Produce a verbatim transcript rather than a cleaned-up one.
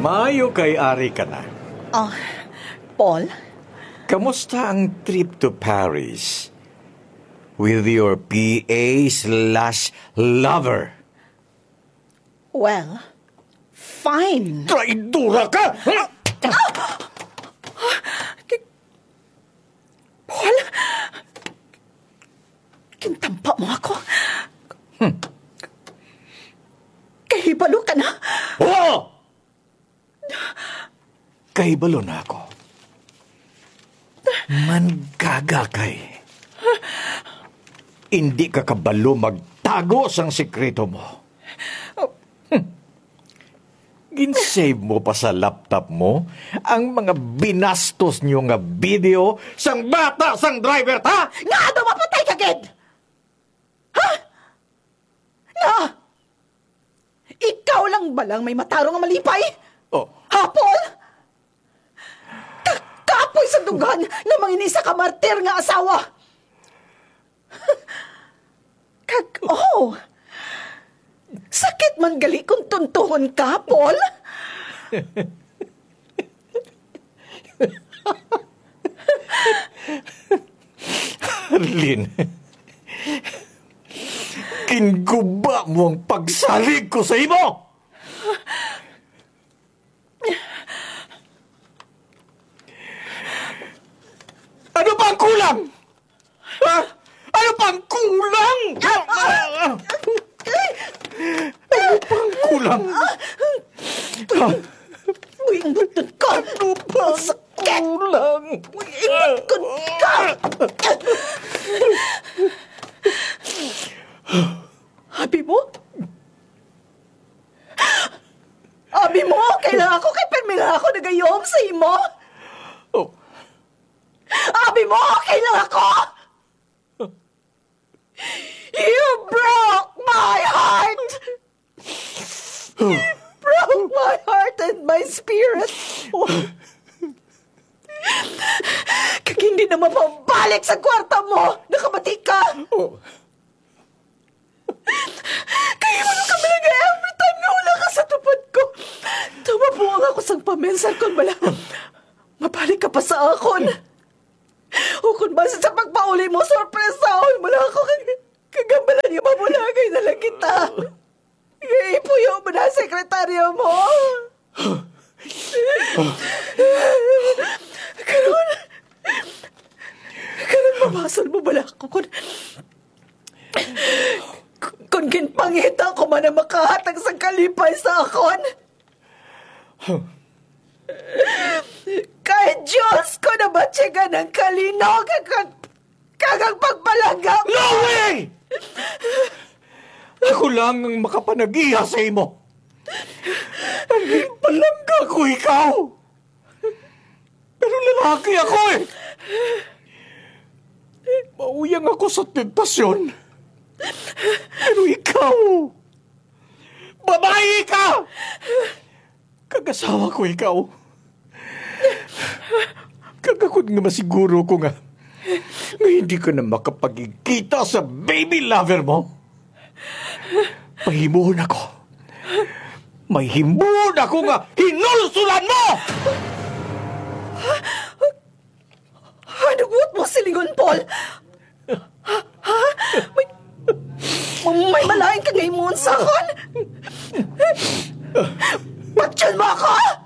Mayo kay Ari ka na. Oh, Paul? Kamusta ang trip to Paris? With your P A slash lover? Well, fine. Traidora ka! Paul? Kintampa mo ako? Hmm. Kahibalo ka na? Oo! Kahibalo na ako. Mangaga kay. Hindi ka kabalo magtago sang sikreto mo. Hmm. Ginsave mo pa sa laptop mo ang mga binastos niyo nga video sang bata sang driver, ta? Nga daw mapatay ka, Ged! Ha? Nga! Ikaw lang balang may matarong nga malipay? Oh. Ha, Paul? Kakapoy sa dugan na manginisa ka martir nga asawa. Kag, oh, sakit man gali kung tuntuhon ka, Paul. Arlene, kinguba mo ang pagsalig ko sa imo! Ano pa ang kulang? Ha? Ano pa ang kulang? Ano pa ang kulang? Ha? Uy, ingutod ka! Ano pa ang kulang? Uy, ingutod ka! Abi mo? Abi mo, kailangan ako kay Permila ako nagayom sa imo? Oh. Abi mo, kailangan ako! You broke my heart! You broke my heart and my spirit! Kag hindi na mapabalik sa kwarta mo! Nakabati ka! Oh. Kaya mo nung kami lang every time na wala ka sa tupad ko. Tumabuang ako sang pamensal kung bala. Mabalik ka pa sa akon. O kung basta sa pagpauli mo, sorpresa, o wala ako kag- kagambalan yung mamulagay na lang kita. Ipuyo mo na sekretaryo mo. Karoon, karoon mamasol mo bala ako kung... Kung ginpangita ko man na makahatag sa kalipay sa akon. Kahit Diyos ko na batsiga ng kalino kag kagang pagpalagam. No way! Ako lang ang makapanagiya sa imo. Ang palangga ko ikaw. Pero lalaki ako eh. Mauyang ako sa tentasyon. Pero ikaw, babae ka! Kag-asawa ko ikaw. Kagakot nga masiguro ko nga na hindi ka na makapagkikita sa baby lover mo. Mahimuon ako. Mahimuon ako nga hinulsulan mo! Hanugot mo silingon, Paul! Ha? Ha? May... May malaking kagaymuon sa akon! Patyon mo ako!